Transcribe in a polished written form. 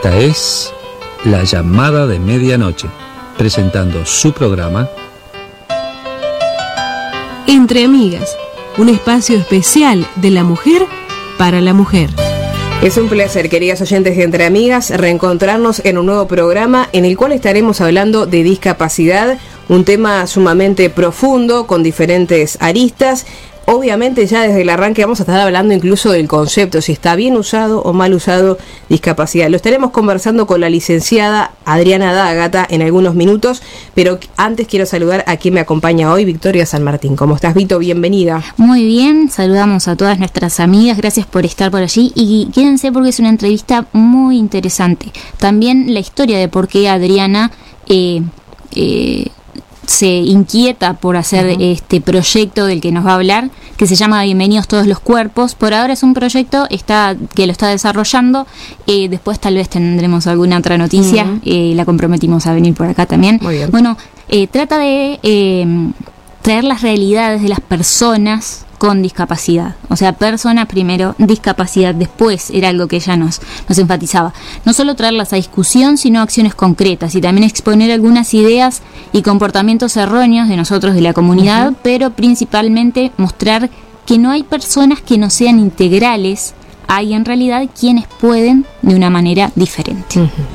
Esta es La Llamada de Medianoche, presentando su programa Entre Amigas, un espacio especial de la mujer para la mujer. Es un placer, queridas oyentes de Entre Amigas, reencontrarnos en un nuevo programa en el cual estaremos hablando de discapacidad, un tema sumamente profundo, con diferentes aristas. Obviamente ya desde el arranque vamos a estar hablando incluso del concepto, si está bien usado o mal usado discapacidad. Lo estaremos conversando con la licenciada Adriana D'Ágata en algunos minutos, pero antes quiero saludar a quien me acompaña hoy, Victoria San Martín. ¿Cómo estás, Vito? Bienvenida. Muy bien, saludamos a todas nuestras amigas, gracias por estar por allí y quédense porque es una entrevista muy interesante. También la historia de por qué Adriana se inquieta por hacer este proyecto del que nos va a hablar, que se llama Bienvenidos Todos los Cuerpos. Por ahora es un proyecto que lo está desarrollando, después tal vez tendremos alguna otra noticia, la comprometimos a venir por acá también. Muy bien. Bueno, trata de traer las realidades de las personas con discapacidad, o sea, persona primero, discapacidad después, era algo que ella nos enfatizaba. No solo traerlas a discusión, sino acciones concretas y también exponer algunas ideas y comportamientos erróneos de nosotros, de la comunidad, pero principalmente mostrar que no hay personas que no sean integrales, hay en realidad quienes pueden de una manera diferente.